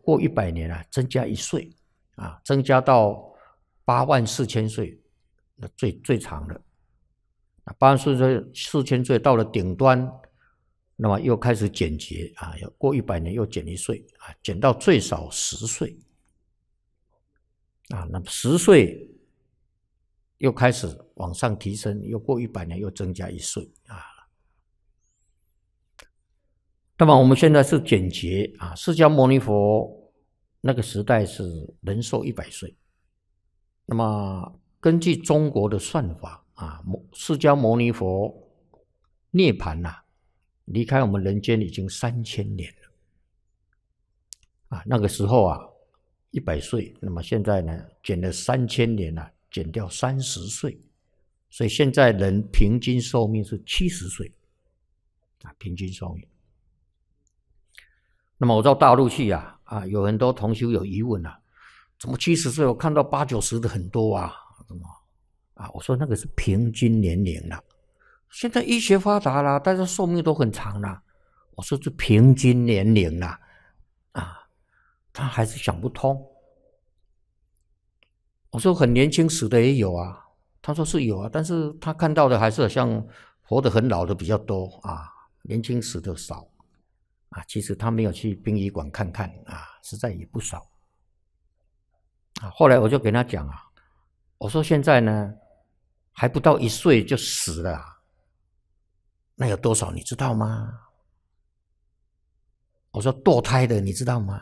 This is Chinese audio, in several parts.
过100年啊，增加1岁啊，增加到84000岁，那最长的。84000岁到了顶端，那么又开始减节啊，过100年又减1岁啊，减到最少10岁啊，那么10岁又开始往上提升，又过100年又增加1岁啊。那么我们现在是减节啊，释迦牟尼佛那个时代是人寿100岁，那么根据中国的算法啊，释迦牟尼佛涅槃啊，离开我们人间已经3000年了啊。那个时候啊100岁，那么现在呢减了3000年啊，减掉30岁，所以现在人平均寿命是70岁啊，平均寿命。那么我到大陆去啊，有很多同修有疑问啊，怎么70岁我看到80、90的很多啊？怎么啊？我说那个是平均年龄了，现在医学发达了，大家寿命都很长了。我说是平均年龄了啊，他还是想不通。我说很年轻死的也有啊，他说是有啊，但是他看到的还是好像活得很老的比较多啊，年轻死的少。啊，其实他没有去殡仪馆看看啊，实在也不少啊。后来我就跟他讲啊，我说现在呢还不到1岁就死了啊，那有多少你知道吗？我说堕胎的你知道吗？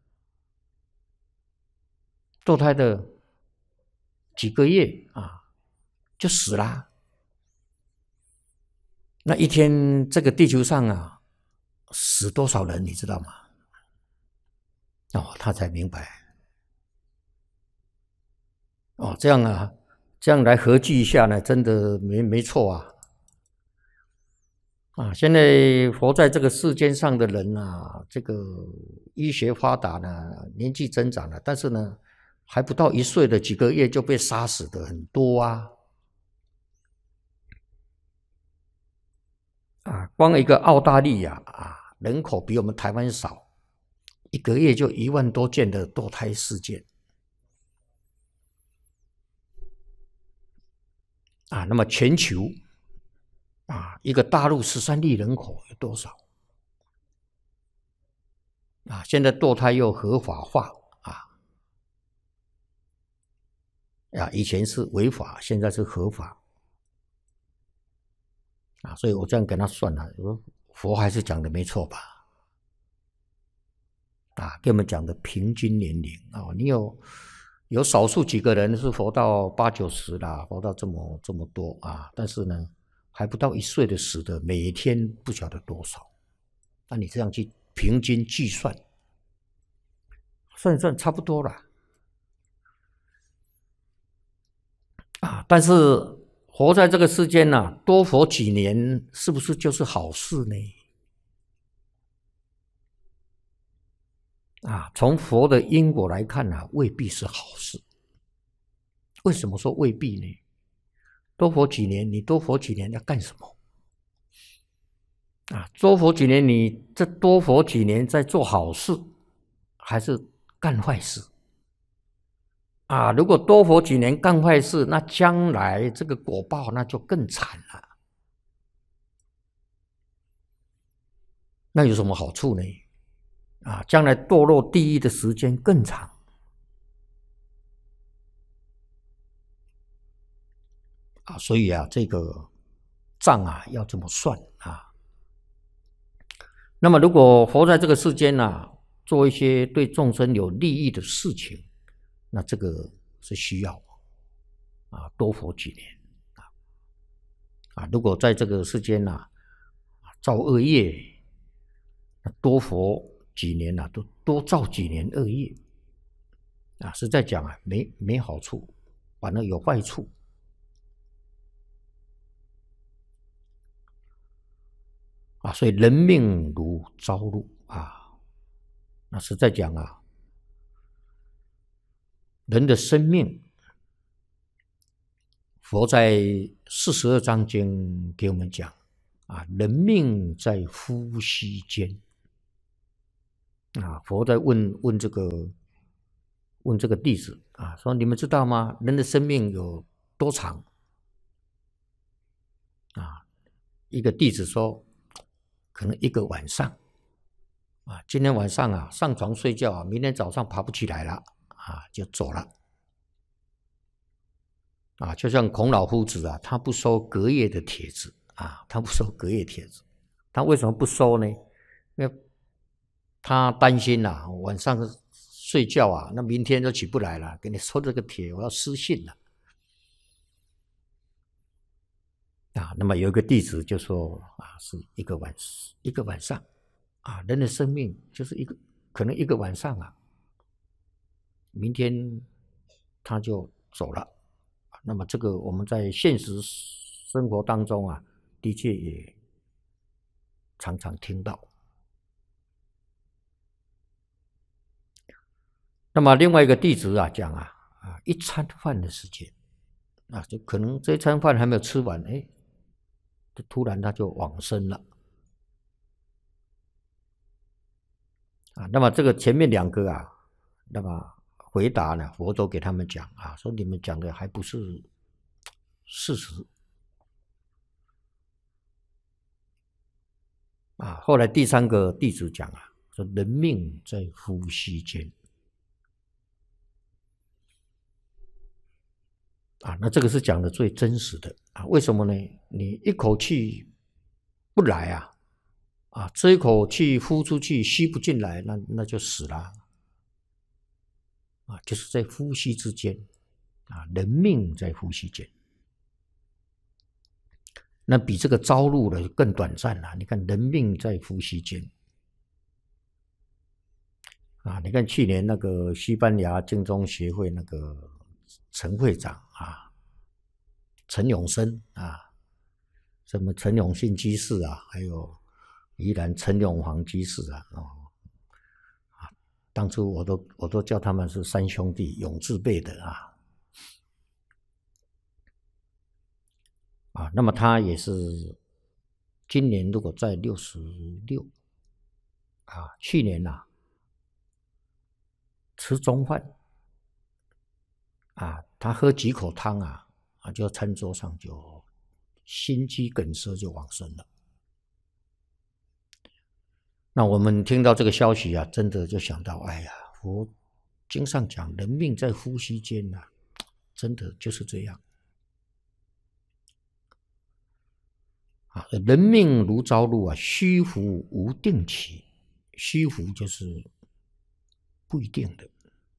堕胎的几个月啊就死了。那一天这个地球上啊死多少人你知道吗？哦，他才明白。哦，这样啊，这样来合计一下呢，真的没错啊。啊，现在活在这个世间上的人啊，这个医学发达呢，年纪增长了，但是呢，还不到1岁的几个月就被杀死的很多啊。啊，光一个澳大利亚啊，人口比我们台湾少，1个月就1万多件的堕胎事件。啊，那么全球啊，一个大陆13亿人口有多少？啊，现在堕胎又合法化啊，以前是违法，现在是合法啊，所以我这样跟他算了，我说佛还是讲的没错吧？啊，给我们讲的平均年龄啊，你有少数几个人是活到80、90啦，活到这么多啊，但是呢，还不到1岁的死的，每天不晓得多少。那你这样去平均计算，算一算差不多了啊。但是活在这个世间呢，多活几年，是不是就是好事呢？啊，从佛的因果来看呢，未必是好事。为什么说未必呢？多活几年，你多活几年要干什么？啊，多活几年，你这多活几年在做好事，还是干坏事？啊，如果多活几年干坏事，那将来这个果报那就更惨了。那有什么好处呢？啊，将来堕落地狱的时间更长。啊，所以啊，这个账啊要这么算啊。那么，如果活在这个世间啊，做一些对众生有利益的事情，那这个是需要啊，多活几年啊。如果在这个世间啊，造恶业，那多活几年啊，都多造几年恶业啊。实在讲啊，没好处，反而有坏处。啊，所以人命如朝露啊，那实在讲啊，人的生命，佛在42章经给我们讲啊，人命在呼吸间啊，佛在问这个弟子啊，说你们知道吗？人的生命有多长？啊，一个弟子说，可能一个晚上啊，今天晚上啊上床睡觉啊，明天早上爬不起来了啊，就走了啊。就像孔老夫子啊，他不收隔夜的帖子啊，他不收隔夜帖子，他为什么不收呢？因为他担心啊，晚上睡觉啊，那明天就起不来了，给你收这个帖，我要失信了啊。那么有一个弟子就说啊，是一个晚上啊，人的生命就是可能一个晚上啊，明天他就走了。那么这个我们在现实生活当中啊，的确也常常听到。那么另外一个弟子啊讲啊，一餐饭的时间啊，就可能这一餐饭还没有吃完，哎，突然他就往生了啊。那么这个前面两个啊，那么回答呢，佛都给他们讲啊，说你们讲的还不是事实啊。后来第三个弟子讲啊，说人命在呼吸间啊，那这个是讲的最真实的啊。为什么呢？你一口气不来啊，这一口气呼出去吸不进来，那就死了啊，就是在呼吸之间啊，人命在呼吸间。那比这个朝露的更短暂了。你看，人命在呼吸间啊！你看去年那个西班牙精忠协会那个陈会长啊，陈永生啊，什么陈永信居士啊，还有宜兰陈永煌居士啊，当初我都叫他们是三兄弟，永字辈的啊。那么他也是今年如果在66啊，去年吃中饭啊，他喝几口汤就餐桌上就心肌梗塞就往生了。那我们听到这个消息啊，真的就想到，哎呀，佛经上讲人命在呼吸间真的就是这样啊。人命如朝露啊，虚浮无定期，虚浮就是不一定的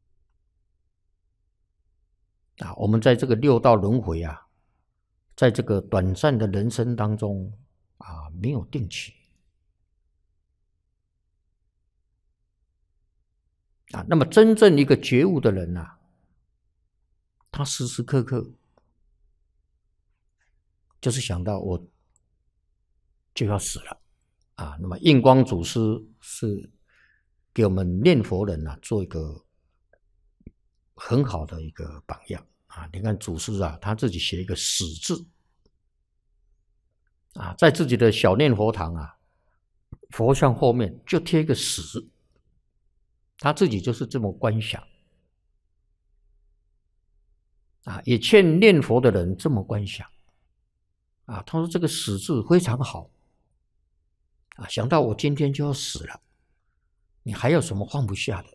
啊。我们在这个六道轮回啊，在这个短暂的人生当中没有定期那么真正一个觉悟的人他时时刻刻就是想到我就要死了那么印光祖师是给我们念佛人做一个很好的一个榜样你看祖师他自己写一个死字在自己的小念佛堂佛像后面就贴一个死，他自己就是这么观想也劝念佛的人这么观想他说这个死字非常好想到我今天就要死了，你还有什么放不下的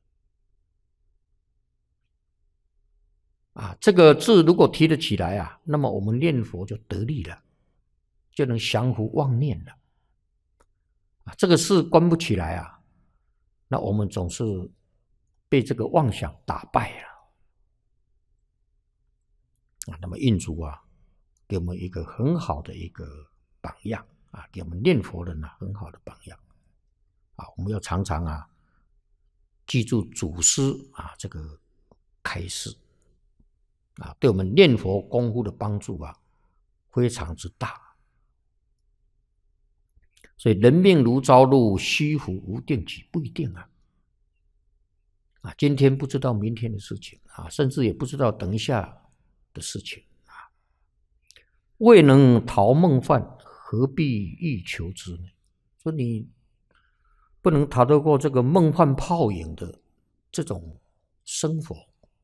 这个字如果提得起来那么我们念佛就得力了，就能降伏妄念了这个事关不起来那我们总是被这个妄想打败了那么印祖给我们一个很好的一个榜样给我们念佛人很好的榜样我们要常常记住祖师这个开示对我们念佛功夫的帮助非常之大。所以人命如朝露，虚浮无定期，不一定今天不知道明天的事情甚至也不知道等一下的事情未能逃梦犯，何必欲求之呢？说你不能逃得过这个梦幻泡影的这种生活，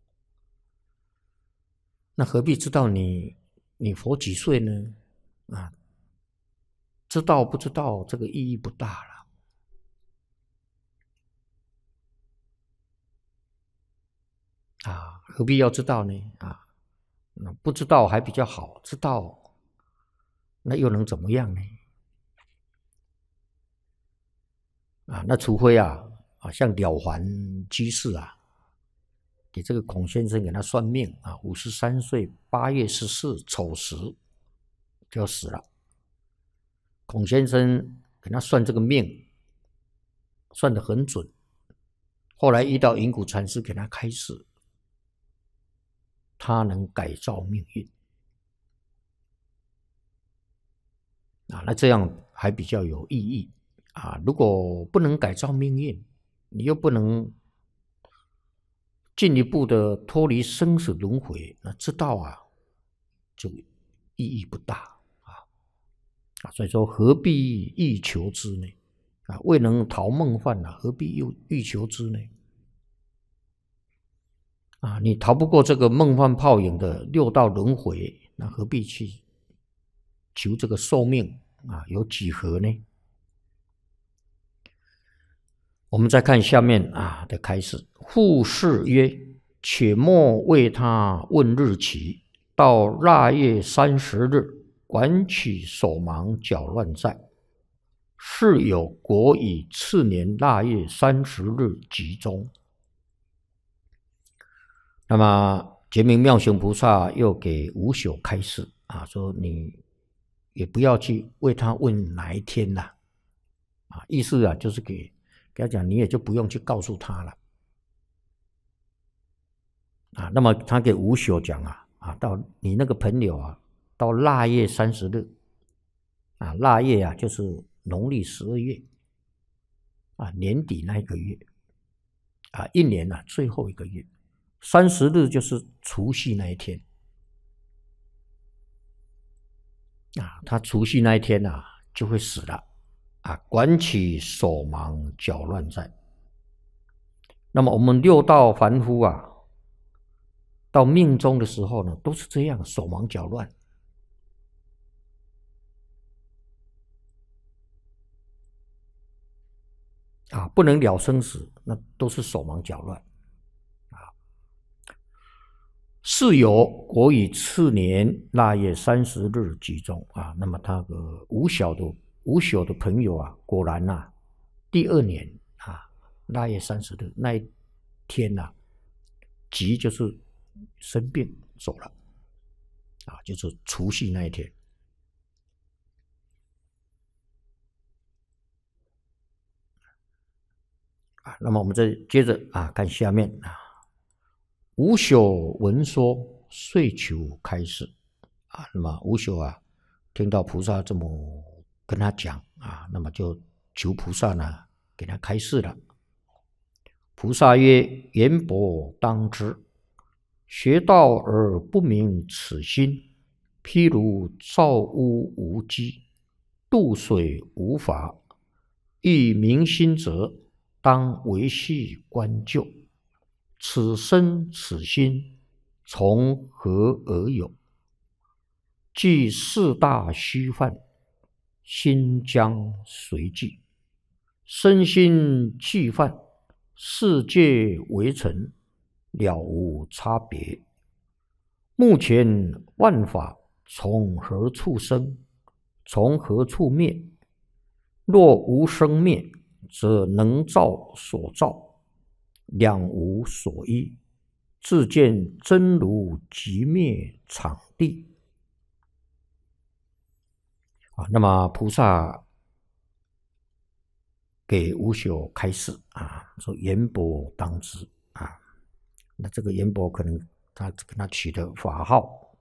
那何必知道你活几岁呢？啊，知道不知道这个意义不大了啊，何必要知道呢？啊，那不知道还比较好，知道那又能怎么样呢？啊，那除非像了凡居士给这个孔先生给他算命53岁8月14丑时就要死了。孔先生给他算这个命，算得很准。后来遇到云谷禅师给他开示，他能改造命运那这样还比较有意义如果不能改造命运，你又不能进一步的脱离生死轮回，那知道就意义不大所以说何必欲求之呢？未能逃梦幻何必又欲求之呢？你逃不过这个梦幻泡影的六道轮回，那何必去求这个寿命有几何呢？我们再看下面的开始。复示曰：且莫为他问日期，到腊月30日，管取手忙脚乱在。是有国以次年腊月30日集中。那么觉明妙行菩萨又给无朽开示说你也不要去为他问哪一天意思就是给他讲，你也就不用去告诉他了那么他给无朽讲到你那个朋友到腊月30日腊月就是农历12月年底那一个月一年最后一个月，30日就是除夕那一天他除夕那一天就会死了管起手忙脚乱在。那么我们六道凡夫到命中的时候呢，都是这样手忙脚乱不能了生死，那都是手忙脚乱是有国以次年腊月30日集中那么他的无朽的朋友果然第二年腊月30日那一天吉就是生病走了就是除夕那一天那么我们再接着看下面无朽闻说，遂求开示那么无朽听到菩萨这么跟他讲那么就求菩萨呢给他开示了。菩萨曰：言伯当知，学道而不明此心，譬如造屋无基，渡水无法，欲明心者，当维系观究。此身此心从何而有？即四大虚幻，心将随寂。身心俱幻，世界为尘，了无差别。目前万法从何处生？从何处灭？若无生灭，则能造所造，两无所依，自见真如即灭场地那么菩萨给无朽开示说言伯当知那这个言伯可能他跟他取的法号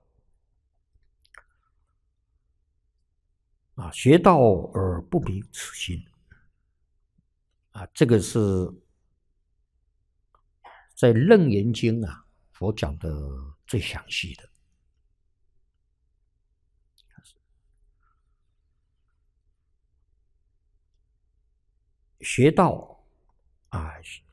学道而不明此心这个是在楞严经佛讲的最详细的学道啊，